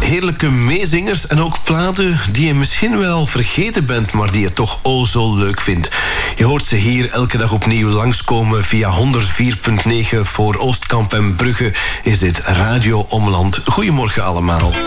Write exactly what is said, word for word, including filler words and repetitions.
heerlijke meezingers en ook platen die je misschien wel vergeten bent, maar die je toch o zo leuk vindt. Je hoort ze hier elke dag opnieuw langskomen via honderd vier komma negen voor Oostkamp en Brugge. Is dit Radio Omland. Goedemorgen allemaal.